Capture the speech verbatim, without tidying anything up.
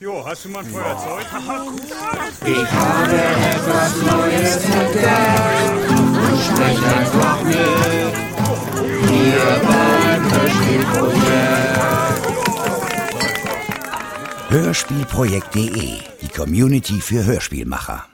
Jo, hast du mal ein Feuerzeug? Ich habe etwas Neues entdeckt und sprech einfach mit. Hier beim Hörspielprojekt. Hörspielprojekt punkt de, die Community für Hörspielmacher.